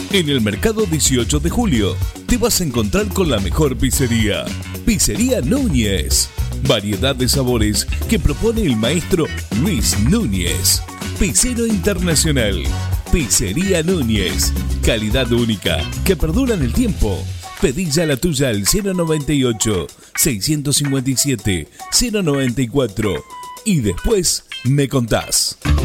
En el Mercado 18 de Julio te vas a encontrar con la mejor pizzería. Pizzería Núñez. Variedad de sabores que propone el maestro Luis Núñez. Pizzero internacional. Pizzería Núñez. Calidad única que perdura en el tiempo. Pedí ya la tuya al 098-657-094 y después me contás.